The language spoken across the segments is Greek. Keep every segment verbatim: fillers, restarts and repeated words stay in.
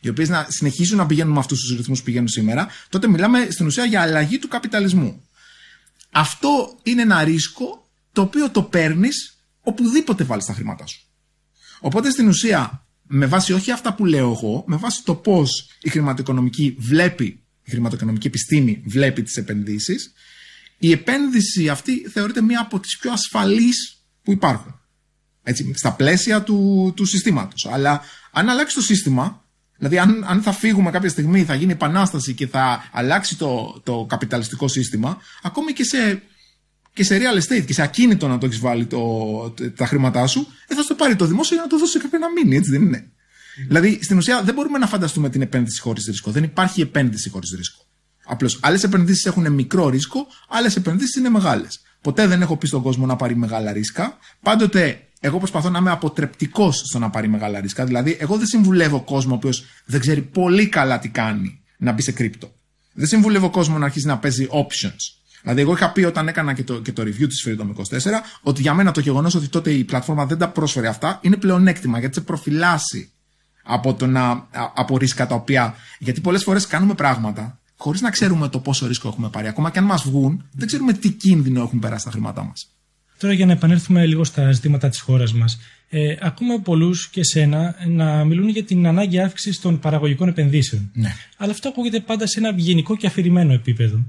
οι οποίες να συνεχίσουν να πηγαίνουν με αυτούς τους ρυθμούς που πηγαίνουν σήμερα, τότε μιλάμε στην ουσία για αλλαγή του καπιταλισμού. Αυτό είναι ένα ρίσκο το οποίο το παίρνεις οπουδήποτε βάλεις τα χρήματά σου. Οπότε στην ουσία, με βάση όχι αυτά που λέω εγώ, με βάση το πώς η χρηματοοικονομική βλέπει, η χρηματοοικονομική επιστήμη βλέπει τις επενδύσεις, η επένδυση αυτή θεωρείται μία από τις πιο ασφαλείς που υπάρχουν. Έτσι, στα πλαίσια του, του συστήματος. Αλλά αν αλλάξει το σύστημα, δηλαδή αν, αν θα φύγουμε κάποια στιγμή, θα γίνει επανάσταση και θα αλλάξει το, το καπιταλιστικό σύστημα, ακόμη και σε, και σε real estate και σε ακίνητο να το έχεις βάλει το, το, τα χρήματά σου, ε, θα στο πάρει το δημόσιο για να το δώσει σε κάποιον να μείνει, έτσι δεν είναι? Mm. Δηλαδή, στην ουσία δεν μπορούμε να φανταστούμε την επένδυση χωρίς ρίσκο. Δεν υπάρχει επένδυση χωρίς ρίσκο. Απλώς, άλλες επενδύσεις έχουν μικρό ρίσκο, άλλες επενδύσεις είναι μεγάλες. Ποτέ δεν έχω πει στον κόσμο να πάρει μεγάλα ρίσκα. Πάντοτε εγώ προσπαθώ να είμαι αποτρεπτικός στο να πάρει μεγάλα ρίσκα. Δηλαδή, εγώ δεν συμβουλεύω κόσμο ο οποίος δεν ξέρει πολύ καλά τι κάνει να μπει σε κρύπτο. Δεν συμβουλεύω κόσμο να αρχίσει να παίζει options. Δηλαδή, εγώ είχα πει όταν έκανα και το, και το review της Freedom είκοσι τέσσερα ότι για μένα το γεγονός ότι τότε η πλατφόρμα δεν τα πρόσφερε αυτά είναι πλεονέκτημα, γιατί σε προφυλάσσει από, το να, από ρίσκα τα οποία. Γιατί πολλές φορές κάνουμε πράγματα χωρίς να ξέρουμε το πόσο ρίσκο έχουμε πάρει. Ακόμα και αν μας βγουν, δεν ξέρουμε τι κίνδυνο έχουν περάσει τα χρήματά μας. Τώρα, για να επανέλθουμε λίγο στα ζητήματα της χώρας μας, ε, ακούμε πολλούς και σένα να μιλούν για την ανάγκη αύξησης των παραγωγικών επενδύσεων. Ναι. Αλλά αυτό ακούγεται πάντα σε ένα γενικό και αφηρημένο επίπεδο.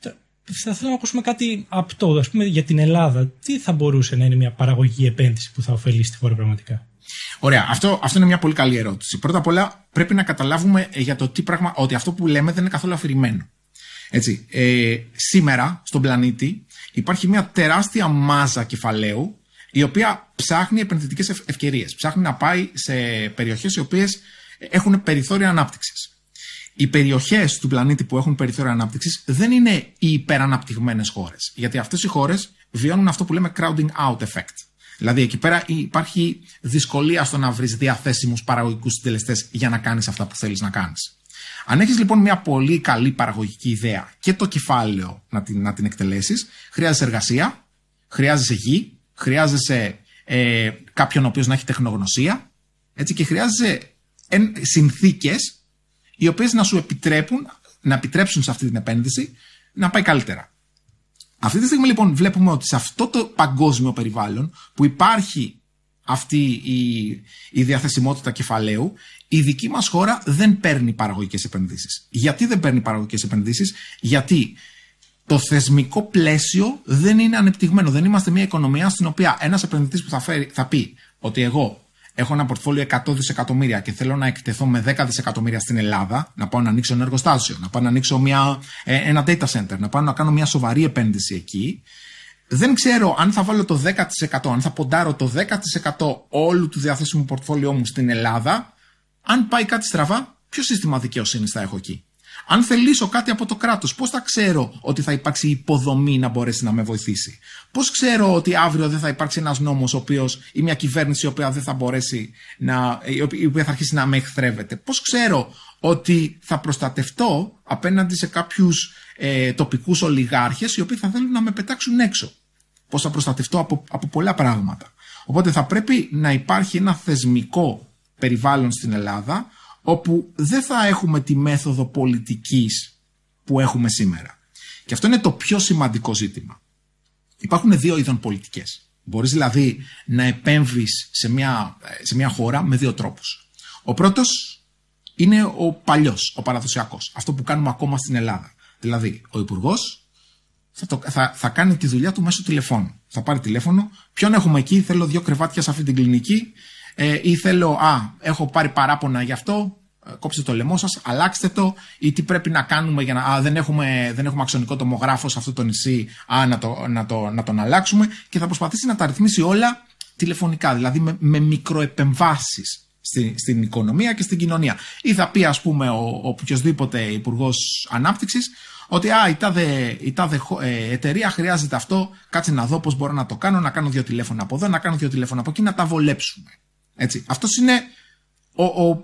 Θα θέλω να ακούσουμε κάτι απτό, ας πούμε, για την Ελλάδα. Τι θα μπορούσε να είναι μια παραγωγική επένδυση που θα ωφελήσει τη χώρα πραγματικά? Ωραία, αυτό, αυτό είναι μια πολύ καλή ερώτηση. Πρώτα απ' όλα πρέπει να καταλάβουμε για το τι πράγμα, ότι αυτό που λέμε δεν είναι καθόλου αφηρημένο. Έτσι, ε, σήμερα στον πλανήτη υπάρχει μια τεράστια μάζα κεφαλαίου η οποία ψάχνει επενδυτικές ευκαιρίες. Ψάχνει να πάει σε περιοχές οι οποίες έχουν περιθώρια ανάπτυξης. Οι περιοχές του πλανήτη που έχουν περιθώρια ανάπτυξης δεν είναι οι υπεραναπτυγμένες χώρες. Γιατί αυτές οι χώρες βιώνουν αυτό που λέμε crowding out effect. Δηλαδή εκεί πέρα υπάρχει δυσκολία στο να βρεις διαθέσιμους παραγωγικούς συντελεστές για να κάνεις αυτά που θέλεις να κάνεις. Αν έχεις λοιπόν μια πολύ καλή παραγωγική ιδέα και το κεφάλαιο να την, να την εκτελέσεις, χρειάζεσαι εργασία, χρειάζεσαι γη, χρειάζεσαι ε, κάποιον ο οποίος να έχει τεχνογνωσία, έτσι, και χρειάζεσαι εν, συνθήκες οι οποίες να σου επιτρέπουν, να επιτρέψουν σε αυτή την επένδυση να πάει καλύτερα. Αυτή τη στιγμή λοιπόν βλέπουμε ότι σε αυτό το παγκόσμιο περιβάλλον που υπάρχει αυτή η, η διαθεσιμότητα κεφαλαίου, η δική μας χώρα δεν παίρνει παραγωγικές επενδύσεις. Γιατί δεν παίρνει παραγωγικές επενδύσεις? Γιατί το θεσμικό πλαίσιο δεν είναι ανεπτυγμένο. Δεν είμαστε μια οικονομία στην οποία ένας επενδυτής που θα, φέρει, θα πει ότι εγώ έχω ένα πορτφόλιο εκατό δισεκατομμύρια και θέλω να εκτεθώ με δέκα δισεκατομμύρια στην Ελλάδα, να πάω να ανοίξω ένα εργοστάσιο, να πάω να ανοίξω μια, ένα data center, να πάω να κάνω μια σοβαρή επένδυση εκεί. Δεν ξέρω αν θα βάλω το δέκα τοις εκατό, αν θα ποντάρω το δέκα τοις εκατό όλου του διαθέσιμου πορτφόλιό μου στην Ελλάδα. Αν πάει κάτι στραβά, ποιο σύστημα δικαιοσύνης θα έχω εκεί? Αν θελήσω κάτι από το κράτος, πώς θα ξέρω ότι θα υπάρξει υποδομή να μπορέσει να με βοηθήσει? Πώς ξέρω ότι αύριο δεν θα υπάρξει ένας νόμος ο οποίος, ή μια κυβέρνηση η οποία δεν θα μπορέσει να, η οποία θα αρχίσει να με εχθρεύεται? Πώς ξέρω ότι θα προστατευτώ απέναντι σε κάποιους ε, τοπικούς ολιγάρχες οι οποίοι θα θέλουν να με πετάξουν έξω? Πώς θα προστατευτώ από, από πολλά πράγματα? Οπότε θα πρέπει να υπάρχει ένα θεσμικό περιβάλλον στην Ελλάδα όπου δεν θα έχουμε τη μέθοδο πολιτικής που έχουμε σήμερα. Και αυτό είναι το πιο σημαντικό ζήτημα. Υπάρχουν δύο είδων πολιτικές. Μπορείς δηλαδή να επέμβεις σε μια, σε μια χώρα με δύο τρόπους. Ο πρώτος είναι ο παλιός, ο παραδοσιακός. Αυτό που κάνουμε ακόμα στην Ελλάδα. Δηλαδή, ο υπουργός θα, το, θα, θα κάνει τη δουλειά του μέσω τηλεφώνου. Θα πάρει τηλέφωνο. Ποιον έχουμε εκεί? Θέλω δύο κρεβάτια σε αυτή την κλινική. Ε, ή θέλω, α, έχω πάρει παράπονα γι' αυτό, κόψτε το λαιμό σας, αλλάξτε το, ή τι πρέπει να κάνουμε για να, α, δεν έχουμε, δεν έχουμε αξονικό τομογράφο σε αυτό το νησί, α, να, το, να, το, να τον αλλάξουμε, και θα προσπαθήσει να τα ρυθμίσει όλα τηλεφωνικά, δηλαδή με, με μικροεπεμβάσεις στη, στην οικονομία και στην κοινωνία. Ή θα πει, ας πούμε, ο, ο οποιοσδήποτε υπουργός ανάπτυξης, ότι α, η τάδε, η τάδε ε, εταιρεία χρειάζεται αυτό, κάτσε να δω πώς μπορώ να το κάνω, να κάνω δύο τηλέφωνα από εδώ, να κάνω δύο τηλέφωνα από εκεί, να τα βολέψουμε. Έτσι. Αυτός είναι ο, ο,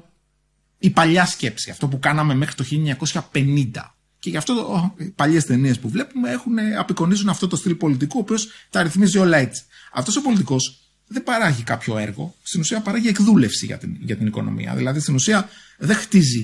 η παλιά σκέψη, αυτό που κάναμε μέχρι το χίλια εννιακόσια πενήντα. Και γι' αυτό ο, οι παλιές ταινίες που βλέπουμε έχουν, απεικονίζουν αυτό το στυλ πολιτικού, ο οποίος τα ρυθμίζει όλα έτσι. Αυτός ο πολιτικός δεν παράγει κάποιο έργο, στην ουσία παράγει εκδούλευση για την, για την οικονομία. Δηλαδή στην ουσία δεν χτίζει